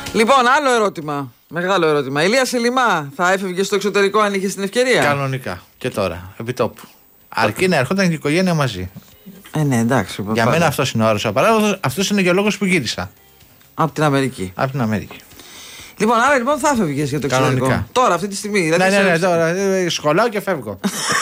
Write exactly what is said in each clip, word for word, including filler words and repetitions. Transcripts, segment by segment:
Λοιπόν, άλλο ερώτημα. Μεγάλο ερώτημα. Ηλία Σελιμά, θα έφευγε στο εξωτερικό αν είχε την ευκαιρία? Κανονικά. Και τώρα, επί τόπου. Αρκεί να ερχόταν και η οικογένεια μαζί. Ε, ναι, εντάξει. Για μένα αυτό είναι ο όρος απαράδεκτος. Αυτό είναι και ο λόγος που γύρισα. Από την Αμερική. Από την Αμερική. Λοιπόν, άρα λοιπόν θα έφευγε για το εξωτερικό. Κανονικά. Τώρα, αυτή τη στιγμή. Δηλαδή, ναι, ναι, ναι, τώρα. Σχολάω και φεύγω.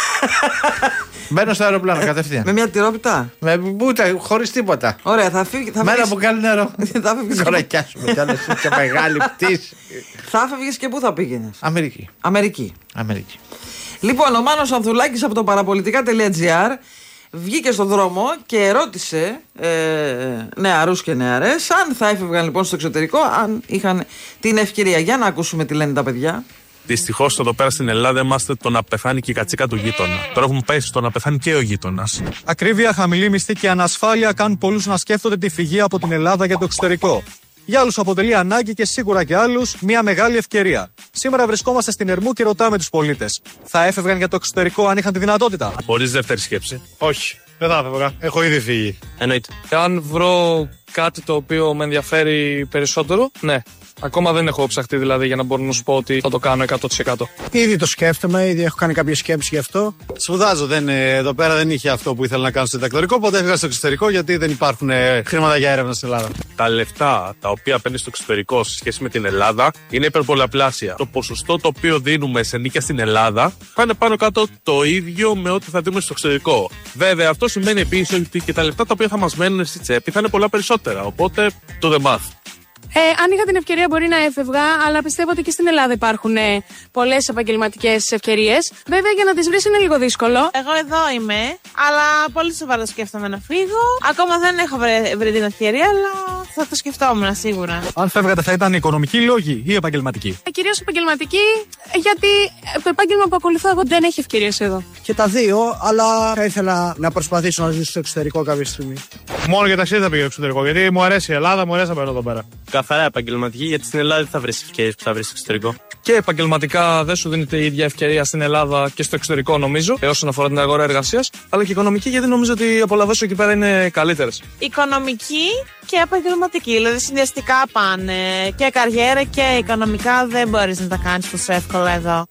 Μπαίνω στο αεροπλάνο κατευθείαν. Με μια τυρόπιτα. Με ούτε, χωρίς τίποτα. Ωραία, θα φύγει. Με ένα μπουκάλι νερό. Θα φεύγει. Κορακιάσουμε κι άλλες και μεγάλη πτήση. Θα φεύγει και πού θα πήγαινε? Αμερική. Αμερική. Αμερική. Λοιπόν, ο Μάνος Ανθουλάκης από το παραπολιτικά.gr βγήκε στον δρόμο και ρώτησε ε, νεαρούς και νεαρές αν θα έφευγαν λοιπόν στο εξωτερικό, αν είχαν την ευκαιρία. Για να ακούσουμε τι λένε τα παιδιά. Δυστυχώς εδώ πέρα στην Ελλάδα είμαστε το να πεθάνει και η κατσίκα του γείτονα. Τώρα έχουμε πάει στο να πεθάνει και ο γείτονας. Ακρίβεια, χαμηλή μισθή και ανασφάλεια κάνουν πολλούς να σκέφτονται τη φυγή από την Ελλάδα για το εξωτερικό. Για άλλους αποτελεί ανάγκη και σίγουρα για άλλους μια μεγάλη ευκαιρία. Σήμερα βρισκόμαστε στην Ερμού και ρωτάμε τους πολίτες. Θα έφευγαν για το εξωτερικό αν είχαν τη δυνατότητα? Χωρίς δεύτερη σκέψη. Όχι, δεν θα έφευγα. Έχω ήδη φύγει. Εννοείται. Αν βρω κάτι το οποίο με ενδιαφέρει περισσότερο, ναι. Ακόμα δεν έχω ψαχτεί δηλαδή για να μπορώ να σου πω ότι θα το κάνω εκατό τοις εκατό. Ήδη το σκέφτομαι, ήδη έχω κάνει κάποιες σκέψεις γι' αυτό. Σπουδάζω, δεν, εδώ πέρα δεν είχε αυτό που ήθελα να κάνω στο διδακτορικό, οπότε έφυγα στο εξωτερικό γιατί δεν υπάρχουν ε, χρήματα για έρευνα στην Ελλάδα. Τα λεφτά τα οποία παίρνει στο εξωτερικό σε σχέση με την Ελλάδα είναι υπερπολαπλάσια. Το ποσοστό το οποίο δίνουμε σε νίκια στην Ελλάδα θα είναι πάνω κάτω το ίδιο με ό,τι θα δίνουμε στο εξωτερικό. Βέβαια, αυτό σημαίνει επίσης ότι και τα λεφτά τα οποία θα μας μένουν στη τσέπη θα είναι πολλά περισσότερα. Οπότε το the math. Ε, αν είχα την ευκαιρία μπορεί να έφευγα, αλλά πιστεύω ότι και στην Ελλάδα υπάρχουν ε, πολλές επαγγελματικές ευκαιρίες. Βέβαια για να τις βρεις είναι λίγο δύσκολο. Εγώ εδώ είμαι, αλλά πολύ σοβαρά σκέφτομαι να φύγω. Ακόμα δεν έχω βρει, βρει την ευκαιρία, αλλά θα το σκεφτόμουν σίγουρα. Αν φεύγατε θα ήταν οικονομικοί λόγοι ή επαγγελματικοί? Ε, κυρίως επαγγελματική, γιατί το επάγγελμα που ακολουθώ εγώ δεν έχει ευκαιρίες εδώ. Και τα δύο, αλλά θα ήθελα να προσπαθήσω να ζήσω στο εξωτερικό κάποια στιγμή. Μόνο για ταξίδι θα πήγα στο εξωτερικό, γιατί μου αρέσει η Ελλάδα, μου αρέσει να παίρνω εδώ πέρα. Καθαρά επαγγελματική, γιατί στην Ελλάδα δεν θα βρεις ευκαιρίες που θα βρεις στο εξωτερικό. Και επαγγελματικά δεν σου δίνεται η ίδια ευκαιρία στην Ελλάδα και στο εξωτερικό, νομίζω, όσον αφορά την αγορά εργασίας, αλλά και οικονομική, γιατί νομίζω ότι οι απολαυές εκεί πέρα είναι καλύτερες. Οικονομική και επαγγελματική, δηλαδή συνδυαστικά πάνε. Και καριέρα και οικονομικά δεν μπορείς να τα κάνεις τόσο εύκολα εδώ.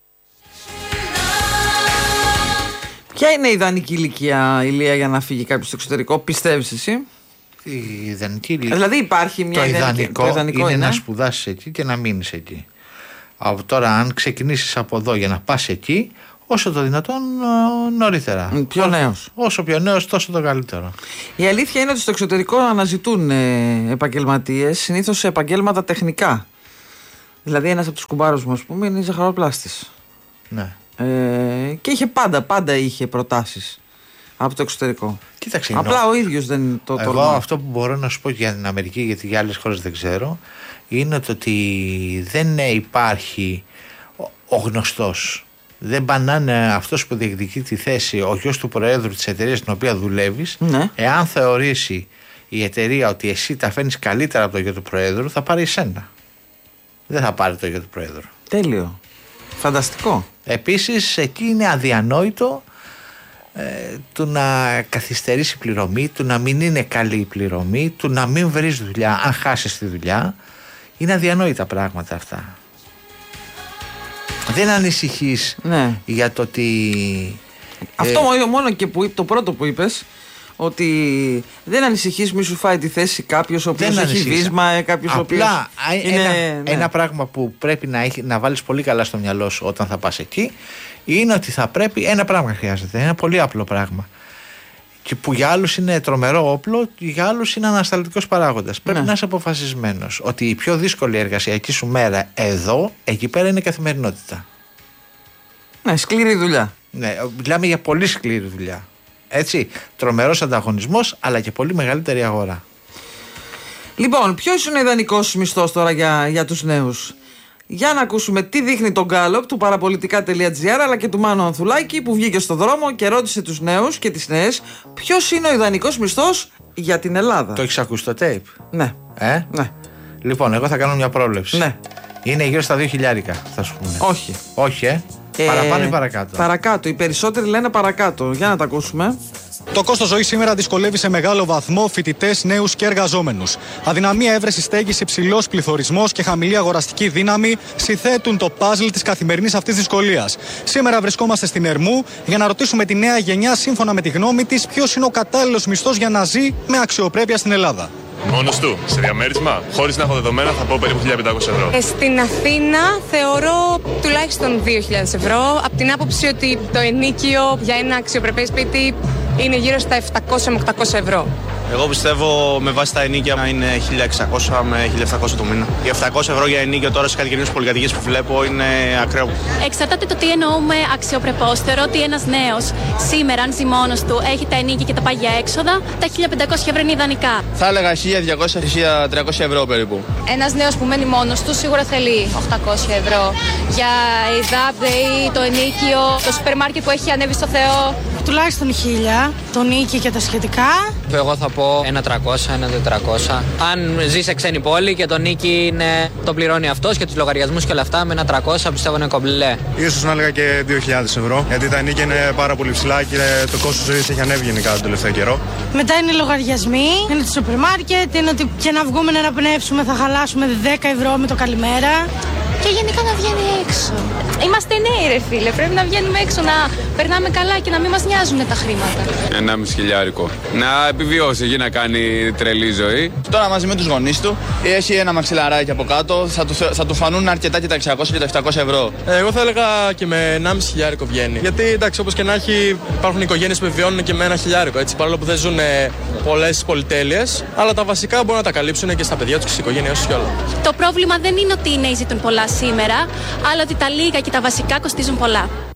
Ποια είναι η ιδανική ηλικία, Ηλία, για να φύγει κάποιος στο εξωτερικό, πιστεύεις εσύ? Η ιδανική ηλικία. Δηλαδή υπάρχει μια το ιδανική, ιδανικό, το ιδανικό είναι, είναι να σπουδάσεις εκεί και να μείνεις εκεί. Από τώρα, αν ξεκινήσεις από εδώ για να πας εκεί, όσο το δυνατόν νωρίτερα. Πιο νέος. Όσο πιο νέος, τόσο το καλύτερο. Η αλήθεια είναι ότι στο εξωτερικό αναζητούν ε, επαγγελματίες, συνήθως σε επαγγέλματα τεχνικά. Δηλαδή, ένας από τους κουμπάρους μου, ας πούμε, είναι ζαχαροπλάστης. Ναι. Ε, και είχε πάντα, πάντα είχε προτάσεις από το εξωτερικό. Κοίταξε, απλά εννοώ. ο ίδιος δεν το Εγώ τολμά. αυτό που μπορώ να σου πω για την Αμερική, γιατί για άλλες χώρες δεν ξέρω, είναι το ότι δεν υπάρχει ο, ο γνωστός. Δεν πανάνε αυτός που διεκδικεί τη θέση, ο γιος του προέδρου της εταιρείας στην οποία δουλεύεις, ναι. Εάν θεωρήσει η εταιρεία ότι εσύ τα φέρνεις καλύτερα από το γιο του προέδρου, θα πάρει εσένα. Δεν θα πάρει το γιο του προέδρου. Τέλειο. Φανταστικό. Επίσης, εκεί είναι αδιανόητο ε, του να καθυστερήσει η πληρωμή, του να μην είναι καλή η πληρωμή, του να μην βρεις δουλειά, αν χάσεις τη δουλειά. Είναι αδιανόητα πράγματα αυτά. Δεν ανησυχείς ναι. για το ότι... Αυτό ε, μόνο και που, το πρώτο που είπες, ότι δεν ανησυχείς μη σου φάει τη θέση κάποιος ο οποίος έχει βίσμα, κάποιος ο οποίος... Απλά είναι, ένα, ναι. ένα πράγμα που πρέπει να, έχει, να βάλεις πολύ καλά στο μυαλό σου όταν θα πας εκεί, είναι ότι θα πρέπει, ένα πράγμα χρειάζεται, ένα πολύ απλό πράγμα, και που για άλλους είναι τρομερό όπλο, για άλλους είναι ανασταλτικός παράγοντας. Πρέπει ναι. να είσαι αποφασισμένος ότι η πιο δύσκολη εργασιακή σου μέρα εδώ, εκεί πέρα είναι καθημερινότητα. Ναι, σκληρή δουλειά. Ναι, μιλάμε για πολύ σκληρή δουλειά. Έτσι, τρομερός ανταγωνισμός, αλλά και πολύ μεγαλύτερη αγορά. Λοιπόν, ποιος είναι ο ιδανικός μισθός τώρα για, για τους νέους? Για να ακούσουμε τι δείχνει το Gallup του παραπολιτικά.gr αλλά και του Μάνου Ανθουλάκη, που βγήκε στο δρόμο και ρώτησε τους νέους και τις νέες ποιος είναι ο ιδανικός μισθός για την Ελλάδα. Το έχεις ακούσει το tape? Ναι. Ε? Ναι. Λοιπόν, εγώ θα κάνω μια πρόβλεψη. Ναι. Είναι γύρω στα δύο χιλιάρικα, θα σου πούνε. Όχι. Όχι, ε. ε παραπάνω ή παρακάτω? Παρακάτω. Οι περισσότεροι λένε παρακάτω. Για να τα ακούσουμε. Το κόστος ζωής σήμερα δυσκολεύει σε μεγάλο βαθμό φοιτητές, νέους και εργαζόμενους. Αδυναμία έβρεση στέγης, υψηλός πληθωρισμός και χαμηλή αγοραστική δύναμη συνθέτουν το παζλ της καθημερινής αυτής δυσκολίας. Σήμερα βρισκόμαστε στην Ερμού για να ρωτήσουμε τη νέα γενιά, σύμφωνα με τη γνώμη της, ποιος είναι ο κατάλληλος μισθός για να ζει με αξιοπρέπεια στην Ελλάδα. Μόνος του, σε διαμέρισμα, χωρίς να έχω δεδομένα, θα πω περίπου χίλια πεντακόσια ευρώ. Ε, στην Αθήνα θεωρώ τουλάχιστον δύο χιλιάδες ευρώ, από την άποψη ότι το ενίκιο για ένα αξιοπρεπές σπίτι είναι γύρω στα επτακόσια με οκτακόσια ευρώ. Εγώ πιστεύω με βάση τα ενίκια να είναι χίλια εξακόσια με χίλια επτακόσια το μήνα. Οι επτακόσια ευρώ για ενίκιο τώρα σε κατοικίες πολυκατοικίες που βλέπω είναι ακραίο. Εξαρτάται το τι εννοούμε αξιοπρεπώς. Θεωρώ ότι ένας νέος σήμερα, αν ζει μόνος του, έχει τα ενίκια και τα πάγια έξοδα, τα χίλια πεντακόσια ευρώ είναι ιδανικά. Θα έλεγα χίλια διακόσια με χίλια τριακόσια ευρώ περίπου. Ένας νέος που μένει μόνος του σίγουρα θέλει οκτακόσια ευρώ. Για ΕΙΔΑΠ, το ενίκιο, το σούπερ μάρκετ που έχει ανέβει στο Θεό. Τουλάχιστον χίλια, το νίκη και τα σχετικά. Εγώ θα πω ένα τριακόσια, ένα τετρακόσια. Αν ζει σε ξένη πόλη και το νίκη είναι, το πληρώνει αυτός και τους λογαριασμούς και όλα αυτά, με ένα τριακόσια πιστεύω είναι κομπλέ. Ίσως να έλεγα και δύο χιλιάδες ευρώ, γιατί τα νίκη είναι πάρα πολύ ψηλά και το κόστος ζωής έχει ανέβει γενικά τον τελευταίο καιρό. Μετά είναι οι λογαριασμοί, είναι το σούπερ μάρκετ, είναι ότι και να βγούμε να αναπνεύσουμε θα χαλάσουμε δέκα ευρώ με το καλημέρα. Και γενικά να βγαίνει έξω. Είμαστε νέοι, ρε φίλε. Πρέπει να βγαίνουμε έξω, να περνάμε καλά και να μην μας νοιάζουν τα χρήματα. Ένα μισή χιλιάρικο. Να επιβιώσει εκεί, να κάνει τρελή ζωή. Τώρα μαζί με τους γονείς του έχει ένα μαξιλαράκι από κάτω. Θα του, θα του φανούν αρκετά και τα εξακόσια και τα επτακόσια ευρώ. Εγώ θα έλεγα και με ενάμιση χιλιάρικο βγαίνει. Γιατί εντάξει, όπως και να έχει, υπάρχουν οικογένειες που βιώνουν και με ένα χιλιάρικο. Έτσι, παρόλο που δεν ζουν πολλές πολυτέλειες, αλλά τα βασικά μπορούν να τα καλύψουν και στα παιδιά τους και στις οικογένειές τους και όλα. Το πρόβλημα δεν είναι ότι οι νέοι ζητούν πολλά σήμερα, αλλά ότι τα λίγα και τα βασικά κοστίζουν πολλά.